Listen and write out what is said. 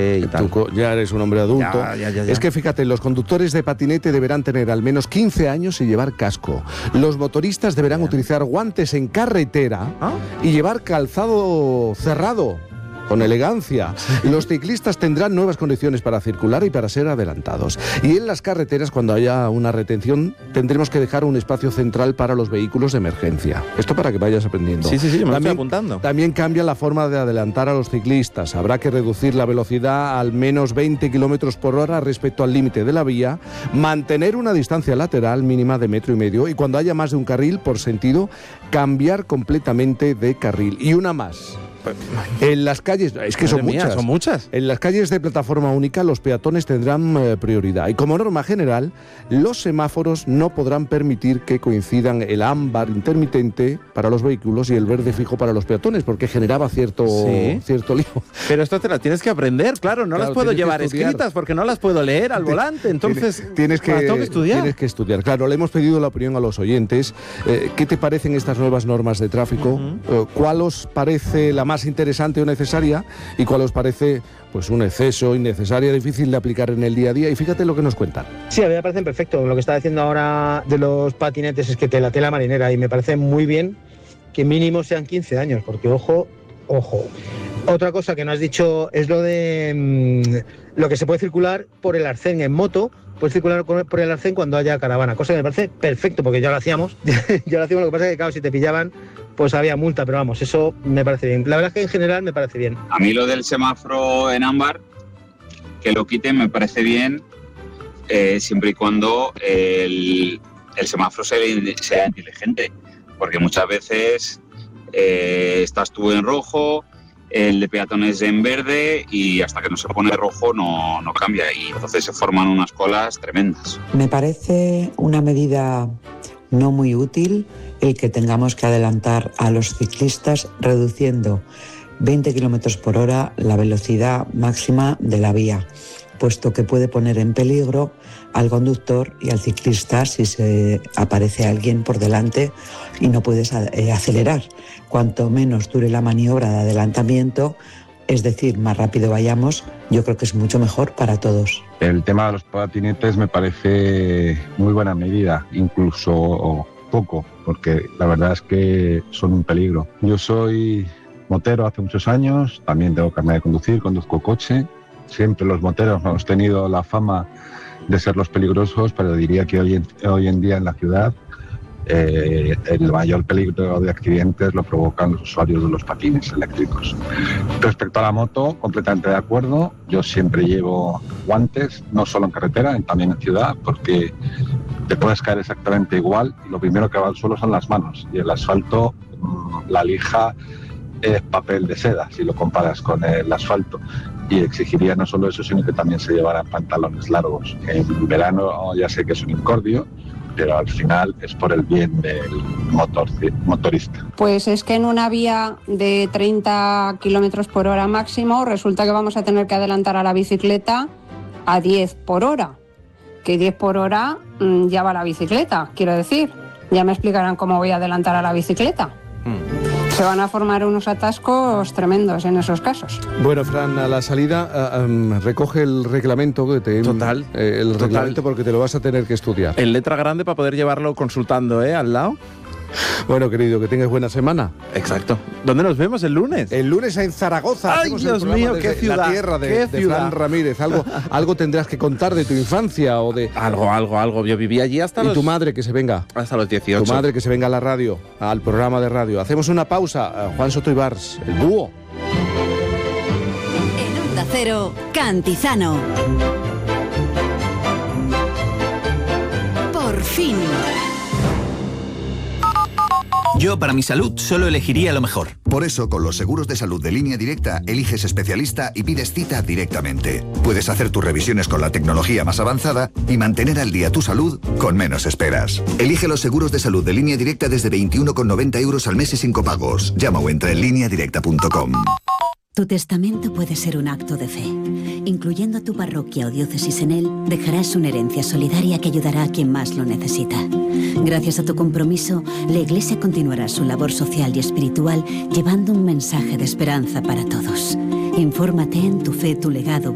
y tal. Tú ya eres un hombre adulto. Ya. Es que fíjate, los conductores de patinete deberán tener al menos 15 años y llevar casco. Los motoristas deberán utilizar guantes en carretera y llevar calzado cerrado, con elegancia. Los ciclistas tendrán nuevas condiciones para circular y para ser adelantados. Y en las carreteras, cuando haya una retención, tendremos que dejar un espacio central para los vehículos de emergencia. Esto para que vayas aprendiendo. Sí, yo me lo estoy apuntando. También cambia la forma de adelantar a los ciclistas. Habrá que reducir la velocidad al menos 20 kilómetros por hora respecto al límite de la vía, mantener una distancia lateral mínima de 1,5 metros y cuando haya más de un carril por sentido, cambiar completamente de carril. Y una más. En las calles, es que son muchas. En las calles de plataforma única los peatones tendrán prioridad y como norma general los semáforos no podrán permitir que coincidan el ámbar intermitente para los vehículos y el verde fijo para los peatones porque generaba cierto lío. Pero esto te las tienes que aprender, claro, las puedo llevar escritas porque no las puedo leer al volante, entonces tienes que estudiar. Tienes que estudiar, claro, le hemos pedido la opinión a los oyentes. ¿Qué te parecen estas nuevas normas de tráfico? ¿Cuál os parece la más interesante o necesaria y cuál os parece pues un exceso, innecesaria, difícil de aplicar en el día a día? Y fíjate lo que nos cuentan. Sí, a mí me parecen perfecto. Lo que está diciendo ahora de los patinetes es que te la tela marinera y me parece muy bien que mínimo sean 15 años, porque ojo. Otra cosa que no has dicho es lo de lo que se puede circular por el arcén en moto. Puedes circular por el arcén cuando haya caravana, cosa que me parece perfecto, porque ya lo hacíamos. Lo que pasa es que, claro, si te pillaban, pues había multa, pero vamos, eso me parece bien. La verdad es que en general me parece bien. A mí lo del semáforo en ámbar, que lo quiten, me parece bien, siempre y cuando el semáforo sea inteligente, porque muchas veces estás tú en rojo, el de peatones en verde y hasta que no se pone rojo no cambia y entonces se forman unas colas tremendas. Me parece una medida no muy útil el que tengamos que adelantar a los ciclistas reduciendo 20 kilómetros por hora la velocidad máxima de la vía, puesto que puede poner en peligro al conductor y al ciclista si se aparece alguien por delante y no puedes acelerar. Cuanto menos dure la maniobra de adelantamiento, es decir, más rápido vayamos, yo creo que es mucho mejor para todos. El tema de los patinetes me parece muy buena medida, incluso poco, porque la verdad es que son un peligro. Yo soy motero hace muchos años, también tengo carnet de conducir, conduzco coche. Siempre los moteros hemos tenido la fama de ser los peligrosos, pero diría que hoy en día en la ciudad el mayor peligro de accidentes lo provocan los usuarios de los patines eléctricos. Respecto a la moto, completamente de acuerdo. Yo siempre llevo guantes, no solo en carretera, también en ciudad, porque te puedes caer exactamente igual y lo primero que va al suelo son las manos. Y el asfalto, la lija es papel de seda, si lo comparas con el asfalto. Y exigiría no solo eso, sino que también se llevaran pantalones largos. En verano ya sé que es un incordio, pero al final es por el bien del motorista. Pues es que en una vía de 30 kilómetros por hora máximo resulta que vamos a tener que adelantar a la bicicleta a 10 por hora. Que 10 por hora ya va la bicicleta, quiero decir. Ya me explicarán cómo voy a adelantar a la bicicleta. Se van a formar unos atascos tremendos en esos casos. Bueno, Fran, a la salida recoge el reglamento que te... Total. Reglamento porque te lo vas a tener que estudiar. En letra grande para poder llevarlo consultando, al lado. Bueno, querido, que tengas buena semana. Exacto. ¿Dónde nos vemos el lunes? El lunes en Zaragoza. ¡Ay, Dios mío, qué ciudad! La tierra de Fran Ramírez. Algo tendrás que contar de tu infancia o de... Algo. Yo viví allí hasta los... Y tu madre que se venga. Hasta los 18. Tu madre que se venga a la radio, al programa de radio. Hacemos una pausa. Juan Soto Ibars, el dúo. En Onda Cero, Cantizano. Por fin. Yo, para mi salud, solo elegiría lo mejor. Por eso, con los seguros de salud de Línea Directa, eliges especialista y pides cita directamente. Puedes hacer tus revisiones con la tecnología más avanzada y mantener al día tu salud con menos esperas. Elige los seguros de salud de Línea Directa desde 21,90 € al mes y sin copagos. Llama o entra en lineadirecta.com. Tu testamento puede ser un acto de fe. Incluyendo tu parroquia o diócesis en él, dejarás una herencia solidaria que ayudará a quien más lo necesita. Gracias a tu compromiso, la Iglesia continuará su labor social y espiritual llevando un mensaje de esperanza para todos. Infórmate en tufelegado.org.